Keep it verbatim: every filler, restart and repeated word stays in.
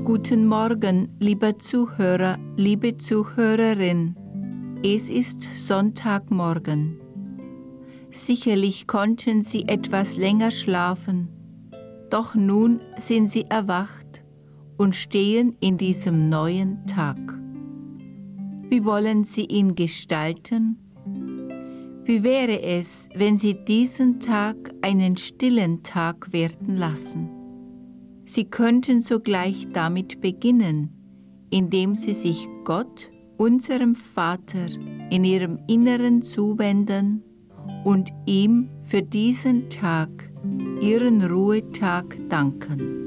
Guten Morgen, lieber Zuhörer, liebe Zuhörerin. Es ist Sonntagmorgen. Sicherlich konnten Sie etwas länger schlafen, doch nun sind Sie erwacht und stehen in diesem neuen Tag. Wie wollen Sie ihn gestalten? Wie wäre es, wenn Sie diesen Tag einen stillen Tag werden lassen? Sie könnten sogleich damit beginnen, indem Sie sich Gott, unserem Vater, in Ihrem Inneren zuwenden und ihm für diesen Tag, Ihren Ruhetag, danken.